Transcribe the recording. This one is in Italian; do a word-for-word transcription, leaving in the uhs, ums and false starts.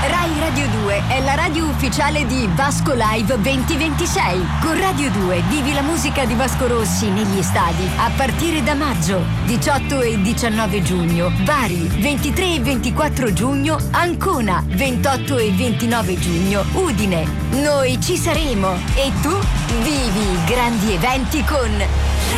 Rai Radio due è la radio ufficiale di Vasco Live duemilaventisei. Con Radio due vivi la musica di Vasco Rossi negli stadi a partire da maggio. diciotto e diciannove giugno Bari, ventitré e ventiquattro giugno Ancona, ventotto e ventinove giugno Udine. Noi ci saremo e tu vivi grandi eventi con